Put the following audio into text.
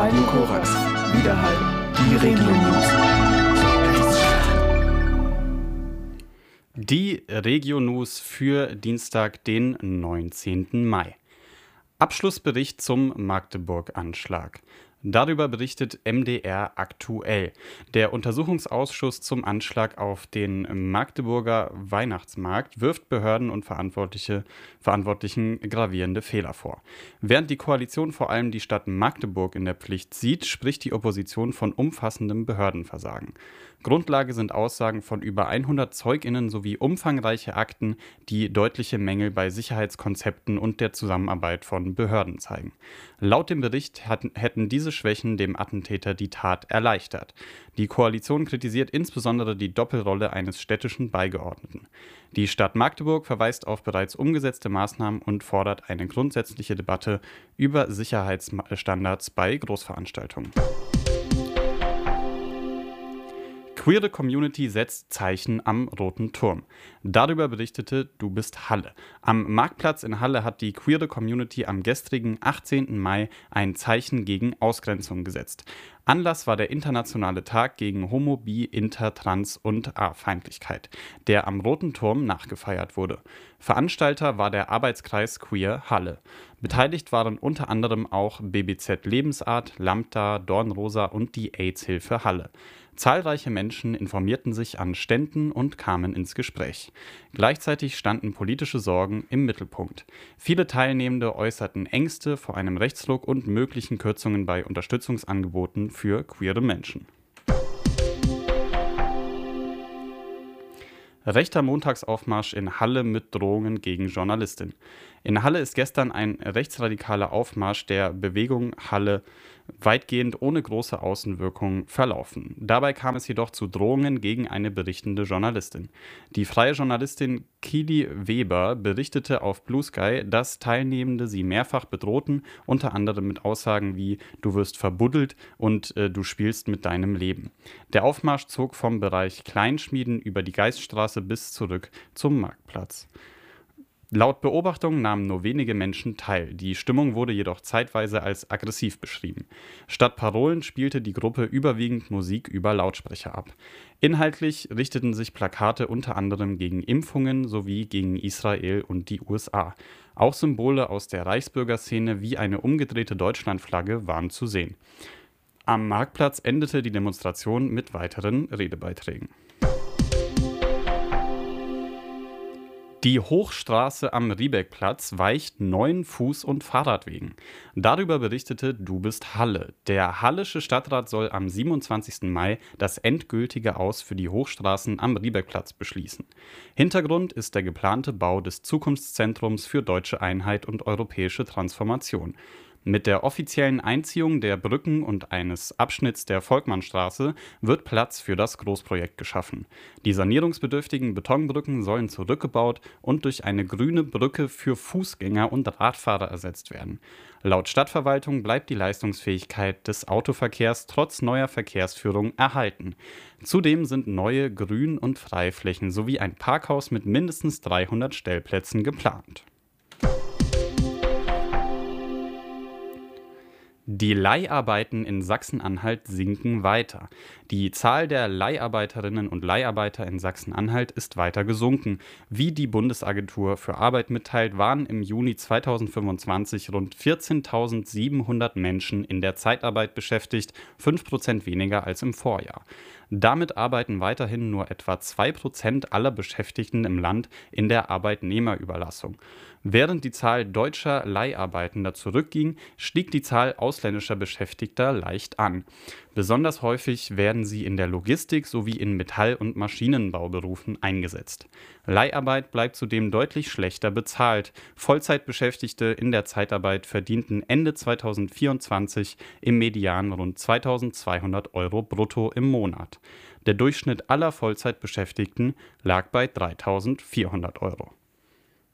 Radio Korax. Widerhall. Die Regio-News. Die Regio-News für Dienstag, den 19. Mai. Abschlussbericht zum Magdeburg-Anschlag. Darüber berichtet MDR aktuell. Der Untersuchungsausschuss zum Anschlag auf den Magdeburger Weihnachtsmarkt wirft Behörden und Verantwortlichen gravierende Fehler vor. Während die Koalition vor allem die Stadt Magdeburg in der Pflicht sieht, spricht die Opposition von umfassendem Behördenversagen. Grundlage sind Aussagen von über 100 ZeugInnen sowie umfangreiche Akten, die deutliche Mängel bei Sicherheitskonzepten und der Zusammenarbeit von Behörden zeigen. Laut dem Bericht hätten diese Schwächen dem Attentäter die Tat erleichtert. Die Koalition kritisiert insbesondere die Doppelrolle eines städtischen Beigeordneten. Die Stadt Magdeburg verweist auf bereits umgesetzte Maßnahmen und fordert eine grundsätzliche Debatte über Sicherheitsstandards bei Großveranstaltungen. Queere Community setzt Zeichen am Roten Turm. Darüber berichtete Du bist Halle. Am Marktplatz in Halle hat die Queere Community am gestrigen 18. Mai ein Zeichen gegen Ausgrenzung gesetzt. Anlass war der internationale Tag gegen Homo-, Bi-, Inter-, Trans- und A-Feindlichkeit, der am Roten Turm nachgefeiert wurde. Veranstalter war der Arbeitskreis Queer Halle. Beteiligt waren unter anderem auch BBZ Lebensart, Lambda, Dornrosa und die AIDS-Hilfe Halle. Zahlreiche Menschen informierten sich an Ständen und kamen ins Gespräch. Gleichzeitig standen politische Sorgen im Mittelpunkt. Viele Teilnehmende äußerten Ängste vor einem Rechtsruck und möglichen Kürzungen bei Unterstützungsangeboten für queere Menschen. Rechter Montagsaufmarsch in Halle mit Drohungen gegen Journalistin. In Halle ist gestern ein rechtsradikaler Aufmarsch der Bewegung Halle weitgehend ohne große Außenwirkung verlaufen. Dabei kam es jedoch zu Drohungen gegen eine berichtende Journalistin. Die freie Journalistin Kili Weber berichtete auf Blue Sky, dass Teilnehmende sie mehrfach bedrohten, unter anderem mit Aussagen wie „Du wirst verbuddelt" und „Du spielst mit deinem Leben". Der Aufmarsch zog vom Bereich Kleinschmieden über die Geiststraße bis zurück zum Marktplatz. Laut Beobachtungen nahmen nur wenige Menschen teil. Die Stimmung wurde jedoch zeitweise als aggressiv beschrieben. Statt Parolen spielte die Gruppe überwiegend Musik über Lautsprecher ab. Inhaltlich richteten sich Plakate unter anderem gegen Impfungen sowie gegen Israel und die USA. Auch Symbole aus der Reichsbürgerszene wie eine umgedrehte Deutschlandflagge waren zu sehen. Am Marktplatz endete die Demonstration mit weiteren Redebeiträgen. Die Hochstraße am Riebeckplatz weicht 9 Fuß- und Fahrradwegen. Darüber berichtete Du bist Halle. Der hallische Stadtrat soll am 27. Mai das endgültige Aus für die Hochstraßen am Riebeckplatz beschließen. Hintergrund ist der geplante Bau des Zukunftszentrums für deutsche Einheit und europäische Transformation. Mit der offiziellen Einziehung der Brücken und eines Abschnitts der Volkmannstraße wird Platz für das Großprojekt geschaffen. Die sanierungsbedürftigen Betonbrücken sollen zurückgebaut und durch eine grüne Brücke für Fußgänger und Radfahrer ersetzt werden. Laut Stadtverwaltung bleibt die Leistungsfähigkeit des Autoverkehrs trotz neuer Verkehrsführung erhalten. Zudem sind neue Grün- und Freiflächen sowie ein Parkhaus mit mindestens 300 Stellplätzen geplant. Die Leiharbeiten in Sachsen-Anhalt sinken weiter. Die Zahl der Leiharbeiterinnen und Leiharbeiter in Sachsen-Anhalt ist weiter gesunken. Wie die Bundesagentur für Arbeit mitteilt, waren im Juni 2025 rund 14.700 Menschen in der Zeitarbeit beschäftigt, 5% weniger als im Vorjahr. Damit arbeiten weiterhin nur etwa 2% aller Beschäftigten im Land in der Arbeitnehmerüberlassung. Während die Zahl deutscher Leiharbeitender zurückging, stieg die Zahl ausländischer Beschäftigter leicht an. Besonders häufig werden sie in der Logistik sowie in Metall- und Maschinenbauberufen eingesetzt. Leiharbeit bleibt zudem deutlich schlechter bezahlt. Vollzeitbeschäftigte in der Zeitarbeit verdienten Ende 2024 im Median rund 2.200 € brutto im Monat. Der Durchschnitt aller Vollzeitbeschäftigten lag bei 3.400 €.